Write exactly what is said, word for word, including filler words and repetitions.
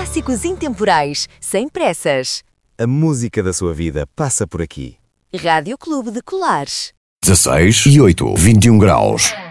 Clássicos intemporais, sem pressas. A música da sua vida passa por aqui. Rádio Clube de Colares. dezasseis e oito, vinte e um graus.